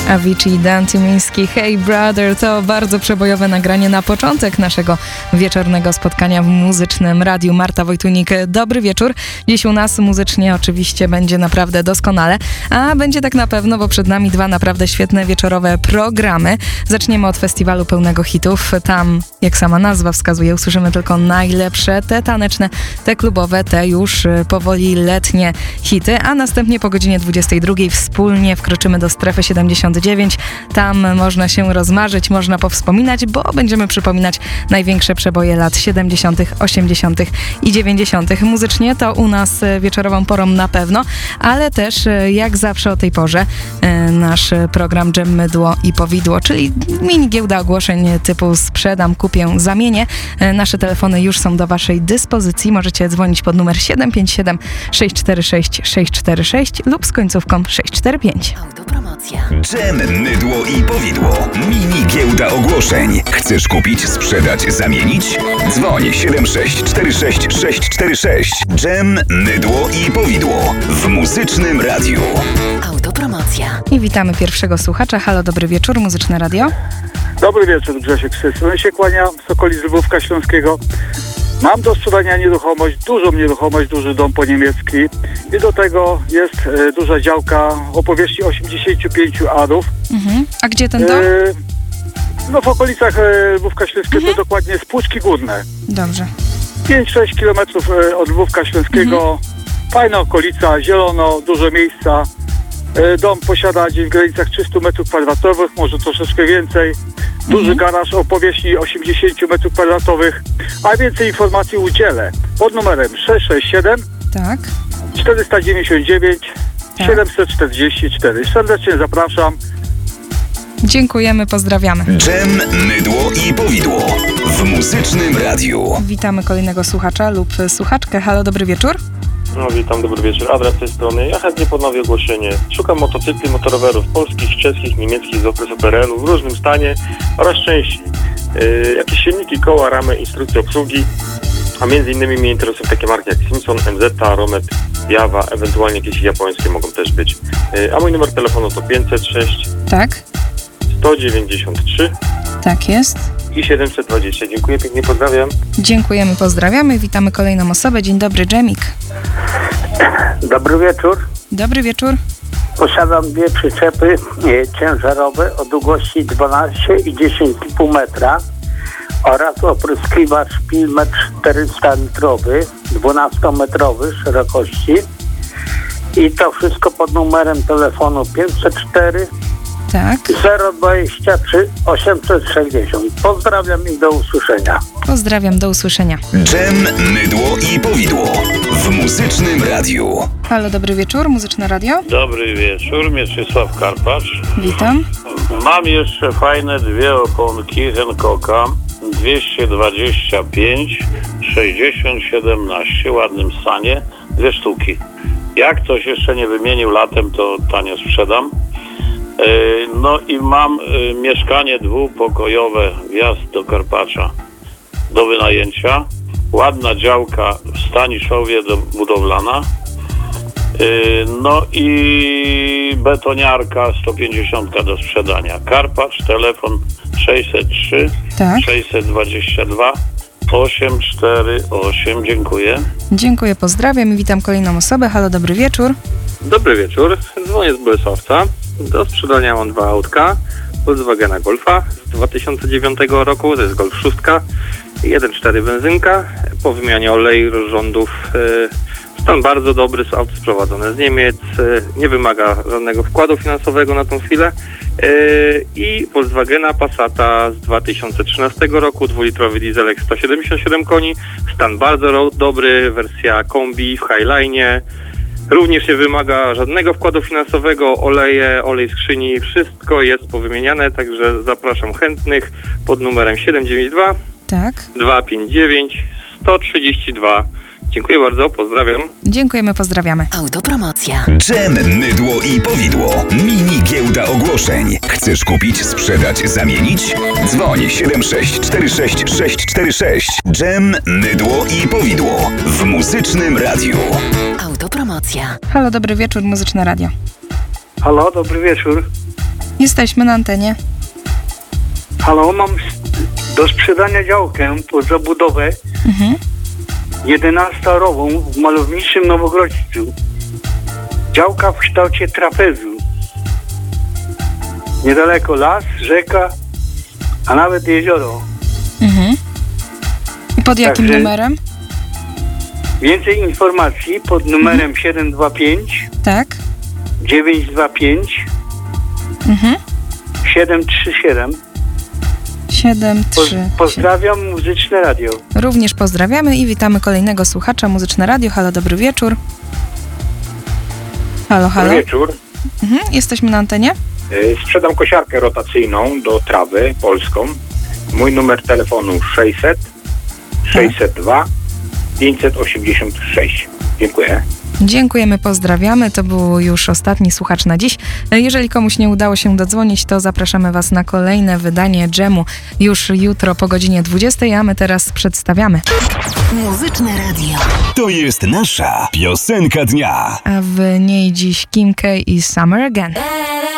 Avicii i Dan Tymiński, Hey Brother, to bardzo przebojowe nagranie na początek naszego wieczornego spotkania w Muzycznym Radiu. Marta Wojtunik, dobry wieczór. Dziś u nas muzycznie oczywiście będzie naprawdę doskonale, a będzie tak na pewno, bo przed nami dwa naprawdę świetne wieczorowe programy. Zaczniemy od festiwalu pełnego hitów. Tam, jak sama nazwa wskazuje, usłyszymy tylko najlepsze, te taneczne, te klubowe, te już powoli letnie hity, a następnie po godzinie 22 wspólnie wkroczymy do strefy 79. Tam można się rozmarzyć, można powspominać, bo będziemy przypominać największe przeboje lat 70., 80. i 90. Muzycznie to u nas wieczorową porą na pewno, ale też jak zawsze o tej porze nasz program Dżem, Mydło i Powidło, czyli mini giełda ogłoszeń typu sprzedam, kupię, zamienię. Nasze telefony już są do waszej dyspozycji. Możecie dzwonić pod numer 757 646 646 lub z końcówką 645. Autopromocja. Dżem, Mydło i Powidło. Mini giełda ogłoszeń. Chcesz kupić, sprzedać, zamienić? Dzwoń 7646 646. Dżem, Mydło i Powidło w Muzycznym Radiu. Autopromocja. I witamy pierwszego słuchacza. Halo, dobry wieczór, Muzyczne Radio. Dobry wieczór, Grzesiek Sysły się kłania z okolic Lwówka Śląskiego. Mam do sprzedania nieruchomość, dużą nieruchomość, duży dom po niemiecki i do tego jest duża działka o powierzchni 85 arów. A gdzie ten dom? No w okolicach Lwówka Śląskiego, to dokładnie Spłuczki Górne. Dobrze. 5-6 kilometrów od Lwówka Śląskiego. Fajna okolica, zielono, dużo miejsca. Dom posiada gdzieś w granicach 300 metrów kwadratowych, może troszeczkę więcej. Duży garaż o powierzchni 80 metrów kwadratowych. A więcej informacji udzielę pod numerem 667 Tak. 499 744. Serdecznie zapraszam. Dziękujemy, pozdrawiamy. Dżem, Mydło i Powidło w Muzycznym Radiu. Witamy kolejnego słuchacza lub słuchaczkę. Halo, dobry wieczór. No witam, dobry wieczór. Adrian z tej strony. Ja chętnie ponowię ogłoszenie. Szukam motocykli, motorowerów polskich, czeskich, niemieckich z okresu PRL-u w różnym stanie oraz części. Jakieś silniki, koła, ramy, instrukcje obsługi, a między innymi mnie interesują takie marki jak Simpson, MZ, Romet, Java, ewentualnie jakieś japońskie mogą też być. A mój numer telefonu to 506 Tak, 193 tak jest. i 720. Dziękuję pięknie, pozdrawiam. Dziękujemy, pozdrawiamy. Witamy kolejną osobę. Dzień dobry, Dżemik. Dobry wieczór. Dobry wieczór. Posiadam dwie przyczepy ciężarowe o długości 12 i 10,5 metra oraz opryskiwacz Pilmetr 400 litrowy, 12-metrowy szerokości i to wszystko pod numerem telefonu 504 Tak. 023 860. Pozdrawiam i do usłyszenia. Pozdrawiam, do usłyszenia. Dżem, Mydło i Powidło w Muzycznym Radiu. Halo, dobry wieczór, Muzyczne Radio. Dobry wieczór, Mieczysław Karpacz. Witam. Mam jeszcze fajne dwie oponki Hancocka 225 60 17 w ładnym stanie, dwie sztuki. Jak ktoś jeszcze nie wymienił latem, to tanio sprzedam. No i mam mieszkanie dwupokojowe, wjazd do Karpacza do wynajęcia. Ładna działka w Staniszowie budowlana. No i betoniarka 150 do sprzedania. Karpacz, telefon 603 Tak. 622 848. Dziękuję. Dziękuję, pozdrawiam i witam kolejną osobę. Halo, dobry wieczór. Dobry wieczór, dzwonię z Bolesławca. Do sprzedania mam dwa autka. Volkswagena Golfa z 2009 roku, to jest Golf 6, 1.4 benzynka. Po wymianie oleju, rozrządów, stan bardzo dobry, są auto sprowadzone z Niemiec, nie wymaga żadnego wkładu finansowego na tą chwilę. I Volkswagena Passata z 2013 roku, 2-litrowy dieselek 177 koni, stan bardzo dobry, wersja kombi w Highline'ie. Również nie wymaga żadnego wkładu finansowego, olej skrzyni, wszystko jest powymieniane, także zapraszam chętnych pod numerem 792 Tak. 259 132. Dziękuję bardzo, pozdrawiam. Dziękujemy, pozdrawiamy. Autopromocja. Dżem, Mydło i Powidło. Mini giełda ogłoszeń. Chcesz kupić, sprzedać, zamienić? Dzwoń 7646 646. Dżem, Mydło i Powidło w Muzycznym Radiu. Autopromocja. Halo, dobry wieczór, Muzyczne Radio. Halo, dobry wieczór. Jesteśmy na antenie. Halo, mam do sprzedania działkę pod zabudowę 11-rową w malowniczym Nowogrodzcu. Działka w kształcie trapezu. Niedaleko las, rzeka, a nawet jezioro. I pod jakim Także- numerem? Więcej informacji pod numerem 725 Tak. 925 737. 7-3. Pozdrawiam, Muzyczne Radio. Również pozdrawiamy i witamy kolejnego słuchacza. Muzyczne Radio. Halo, dobry wieczór. Halo, halo. Dobry wieczór. Jesteśmy na antenie. Sprzedam kosiarkę rotacyjną do trawy polską. Mój numer telefonu 600 602 586. Dziękuję. Dziękujemy, pozdrawiamy. To był już ostatni słuchacz na dziś. Jeżeli komuś nie udało się dodzwonić, to zapraszamy Was na kolejne wydanie Dżemu już jutro po godzinie 20, a my teraz przedstawiamy. Muzyczne Radio. To jest nasza piosenka dnia. A w niej dziś Kim K i Summer Again.